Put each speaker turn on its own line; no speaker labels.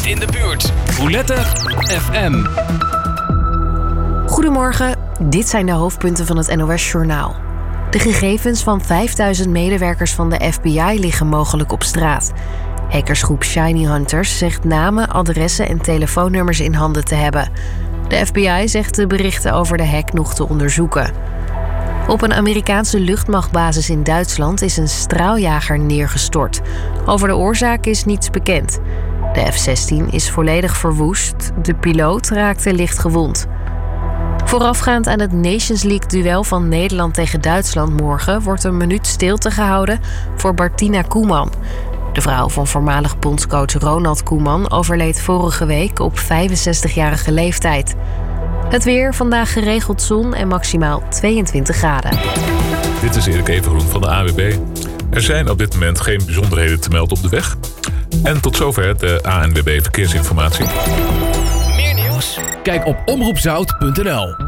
dichtst in de buurt. Roulette FM.
Goedemorgen, dit zijn de hoofdpunten van het NOS-journaal. De gegevens van 5000 medewerkers van de FBI liggen mogelijk op straat. Hackersgroep Shiny Hunters zegt namen, adressen en telefoonnummers in handen te hebben. De FBI zegt de berichten over de hack nog te onderzoeken. Op een Amerikaanse luchtmachtbasis in Duitsland is een straaljager neergestort. Over de oorzaak is niets bekend. De F-16 is volledig verwoest. De piloot raakte licht gewond. Voorafgaand aan het Nations League-duel van Nederland tegen Duitsland morgen wordt een minuut stilte gehouden voor Martina Koeman. De vrouw van voormalig bondscoach Ronald Koeman overleed vorige week op 65-jarige leeftijd. Het weer, vandaag geregeld zon en maximaal 22 graden.
Dit is Erik Evengroen van de ANWB. Er zijn op dit moment geen bijzonderheden te melden op de weg. En tot zover de ANWB Verkeersinformatie.
Meer nieuws? Kijk op omroepzout.nl.